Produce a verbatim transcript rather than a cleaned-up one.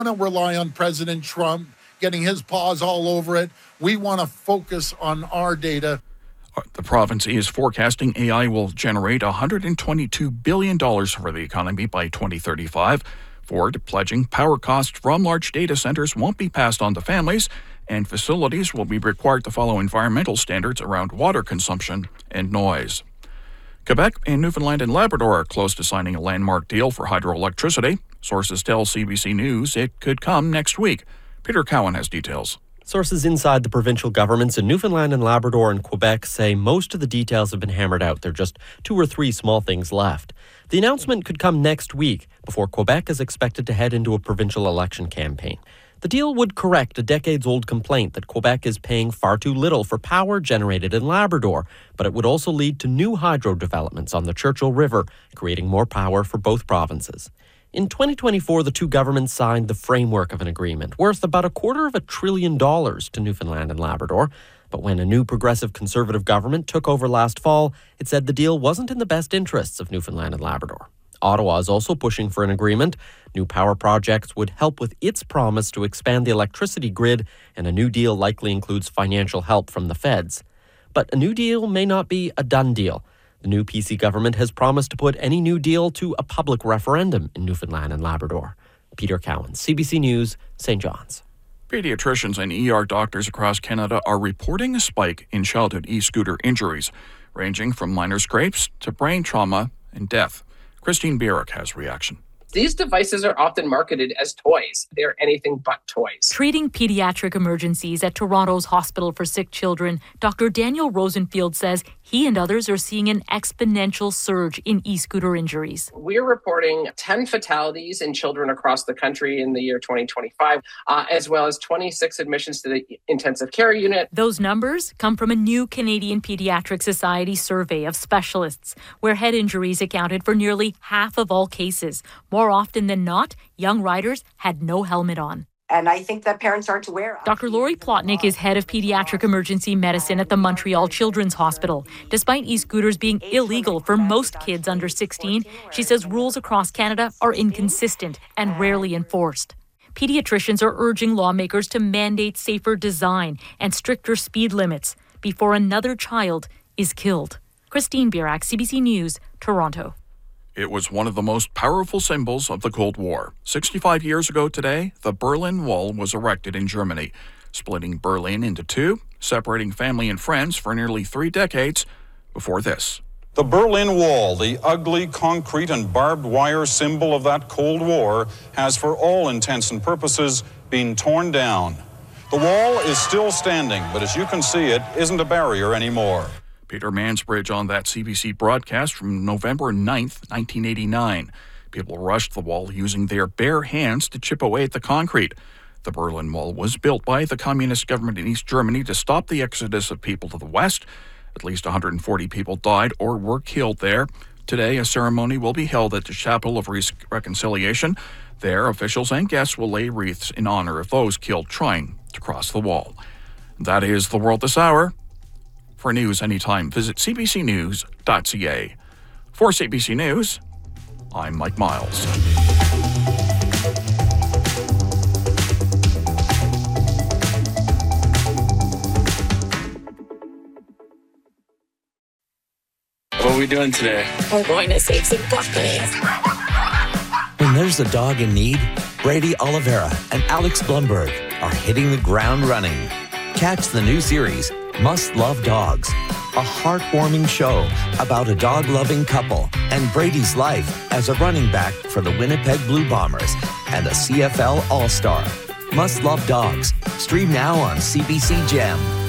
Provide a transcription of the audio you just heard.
don't rely on President Trump getting his paws all over it. We want to focus on our data. The province is forecasting A I will generate one hundred twenty-two billion dollars for the economy by twenty thirty-five. Ford pledging power costs from large data centers won't be passed on to families, and facilities will be required to follow environmental standards around water consumption and noise. Quebec and Newfoundland and Labrador are close to signing a landmark deal for hydroelectricity. Sources tell C B C News it could come next week. Peter Cowan has details. Sources inside the provincial governments in Newfoundland and Labrador and Quebec say most of the details have been hammered out. There are just two or three small things left. The announcement could come next week before Quebec is expected to head into a provincial election campaign. The deal would correct a decades-old complaint that Quebec is paying far too little for power generated in Labrador, but it would also lead to new hydro developments on the Churchill River, creating more power for both provinces. In twenty twenty-four, the two governments signed the framework of an agreement worth about a quarter of a trillion dollars to Newfoundland and Labrador. But when a new progressive conservative government took over last fall, it said the deal wasn't in the best interests of Newfoundland and Labrador. Ottawa is also pushing for an agreement. New power projects would help with its promise to expand the electricity grid, and a new deal likely includes financial help from the feds. But a new deal may not be a done deal. The new P C government has promised to put any new deal to a public referendum in Newfoundland and Labrador. Peter Cowan, C B C News, Saint John's. Pediatricians and E R doctors across Canada are reporting a spike in childhood e-scooter injuries, ranging from minor scrapes to brain trauma and death. Christine Bierek has reaction. These devices are often marketed as toys. They're anything but toys. Treating pediatric emergencies at Toronto's Hospital for Sick Children, Doctor Daniel Rosenfield says he and others are seeing an exponential surge in e-scooter injuries. We're reporting ten fatalities in children across the country in the year twenty twenty-five, uh, as well as twenty-six admissions to the intensive care unit. Those numbers come from a new Canadian Pediatric Society survey of specialists, where head injuries accounted for nearly half of all cases. More often than not, young riders had no helmet on. And I think that parents aren't aware of. Doctor Lori Plotnick is head of pediatric emergency medicine at the Montreal Children's Hospital. Despite e-scooters being illegal for most kids under sixteen, she says rules across Canada are inconsistent and rarely enforced. Pediatricians are urging lawmakers to mandate safer design and stricter speed limits before another child is killed. Christine Bierek, C B C News, Toronto. It was one of the most powerful symbols of the Cold War. sixty-five years ago today, the Berlin Wall was erected in Germany, splitting Berlin into two, separating family and friends for nearly three decades before this. The Berlin Wall, the ugly concrete and barbed wire symbol of that Cold War, has for all intents and purposes been torn down. The wall is still standing, but as you can see, it isn't a barrier anymore. Peter Mansbridge on that C B C broadcast from November ninth, nineteen eighty-nine. People rushed the wall using their bare hands to chip away at the concrete. The Berlin Wall was built by the communist government in East Germany to stop the exodus of people to the west. At least one hundred forty people died or were killed there. Today, a ceremony will be held at the Chapel of Re- Reconciliation. There, officials and guests will lay wreaths in honor of those killed trying to cross the wall. That is the world this hour. For news anytime, visit c b c news dot c a. For C B C News, I'm Mike Miles. What are we doing today? We're going to save some puppies. When there's a dog in need, Brady Oliveira and Alex Blumberg are hitting the ground running. Catch the new series, Must Love Dogs, a heartwarming show about a dog-loving couple and Brady's life as a running back for the Winnipeg Blue Bombers and a C F L All-Star. Must Love Dogs, stream now on C B C Gem.